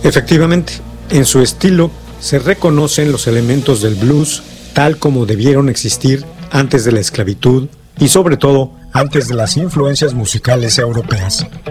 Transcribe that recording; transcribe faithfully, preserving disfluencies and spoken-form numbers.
Efectivamente, en su estilo se reconocen los elementos del blues tal como debieron existir antes de la esclavitud y sobre todo antes de las influencias musicales europeas.